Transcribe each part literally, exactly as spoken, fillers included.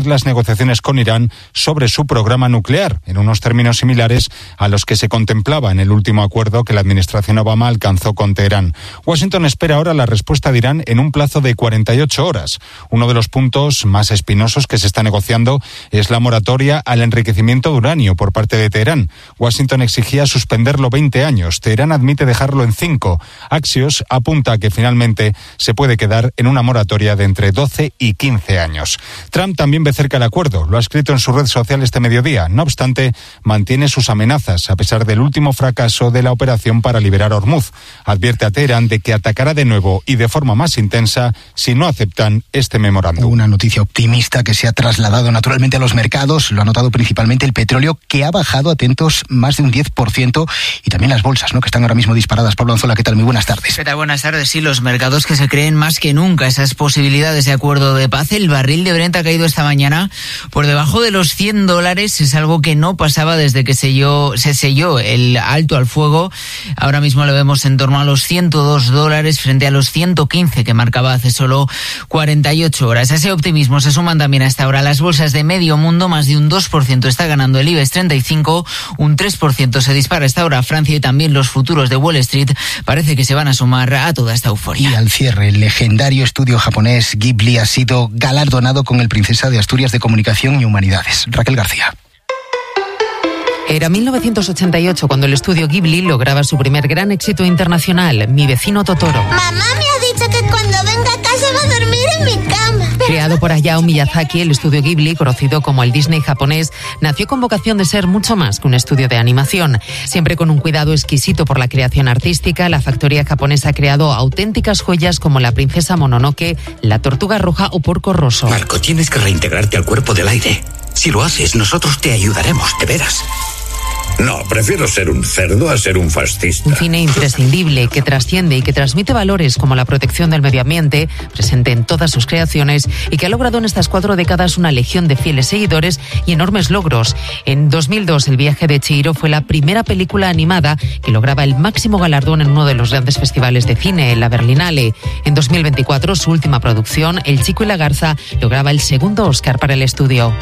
las negociaciones con Irán sobre su programa nuclear, en unos términos similares a los que se contemplaba en el último acuerdo que la administración Obama alcanzó con Teherán. Washington espera ahora la respuesta de Irán en un plazo de cuarenta y ocho horas. Uno de los puntos más espinosos que se está negociando es la moratoria al enriquecimiento de uranio por parte de Teherán. Washington exigía suspenderlo veinte años. Teherán admite dejarlo en cinco. Axios apunta a que finalmente se puede quedar en una moratoria de entre doce y quince años. Trump también ve cerca el acuerdo. Lo ha escrito en su red social este mediodía. No obstante, mantiene sus amenazas a pesar del último fracaso de la operación para liberar Hormuz. Advierte a Teherán de que atacará de nuevo y de forma más intensa si no aceptan este memorándum. Una noticia optimista que se ha trasladado naturalmente a los mercados. Lo ha notado principalmente el petróleo, que ha bajado, atentos, más de un diez por ciento, y también las bolsas, ¿no?, que están ahora mismo disparadas. Pablo Anzola, ¿qué tal? Muy buenas tardes. ¿Qué tal? Buenas tardes. Sí, los mercados que se creen más que nunca esas posibilidades de acuerdo de paz. El barril de Brent ha caído esta mañana por debajo de los cien dólares. Es algo que no pasaba desde que selló, se selló el alto al fuego. Ahora mismo lo vemos en torno a los ciento dos dólares frente a los ciento quince que marcaba hace solo cuarenta y ocho horas. A ese optimismo se suman también hasta ahora las bolsas de medio mundo. Más de un dos por ciento está ganando el IBEX treinta y cinco, un tres por ciento se dispara hasta ahora Francia, y también los futuros de Wall Street parece que se van a sumar a toda esta euforia. Y al cierre, el legendario estudio japonés Ghibli ha sido galardonado con el Princesa de Asturias de Comunicación y Humanidades. Raquel García. Era mil novecientos ochenta y ocho cuando el estudio Ghibli lograba su primer gran éxito internacional, Mi vecino Totoro. Mamá me ha dicho que cuando venga a casa va a dormir en mi cama. Creado por Hayao Miyazaki, el estudio Ghibli, conocido como el Disney japonés, nació con vocación de ser mucho más que un estudio de animación. Siempre con un cuidado exquisito por la creación artística, la factoría japonesa ha creado auténticas joyas como La princesa Mononoke, La tortuga roja o Porco Rosso. Marco, tienes que reintegrarte al cuerpo del aire. Si lo haces, nosotros te ayudaremos, de veras. No, prefiero ser un cerdo a ser un fascista. Un cine imprescindible que trasciende y que transmite valores como la protección del medio ambiente, presente en todas sus creaciones, y que ha logrado en estas cuatro décadas una legión de fieles seguidores y enormes logros. En dos mil dos, El viaje de Chihiro fue la primera película animada que lograba el máximo galardón en uno de los grandes festivales de cine, la Berlinale. En dos mil veinticuatro, su última producción, El chico y la garza, lograba el segundo Oscar para el estudio.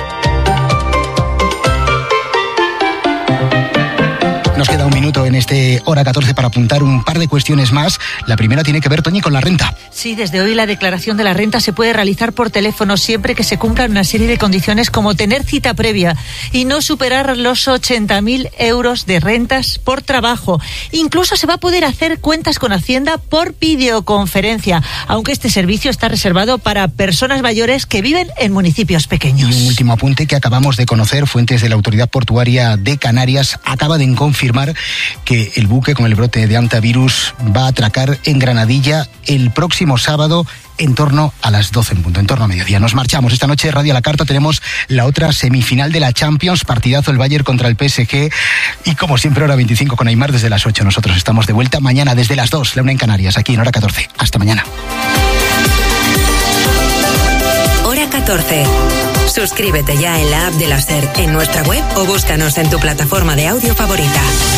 Nos queda un minuto en este Hora catorce para apuntar un par de cuestiones más. La primera tiene que ver, Toñi, con la renta. Sí, desde hoy la declaración de la renta se puede realizar por teléfono siempre que se cumplan una serie de condiciones como tener cita previa y no superar los ochenta mil euros de rentas por trabajo. Incluso se va a poder hacer cuentas con Hacienda por videoconferencia, aunque este servicio está reservado para personas mayores que viven en municipios pequeños. Y un último apunte que acabamos de conocer, fuentes de la Autoridad Portuaria de Canarias acaban de confirmar que el buque con el brote de hantavirus va a atracar en Granadilla el próximo sábado en torno a las doce en punto, en torno a mediodía. Nos marchamos. Esta noche, Radio a la Carta, tenemos la otra semifinal de la Champions, partidazo el Bayern contra el P S G, y como siempre, hora veinticinco con Aimar desde las ocho. Nosotros estamos de vuelta mañana desde las dos, la una en Canarias, aquí en Hora catorce. Hasta mañana. Hora catorce. Suscríbete ya en la app de la SER, en nuestra web, o búscanos en tu plataforma de audio favorita.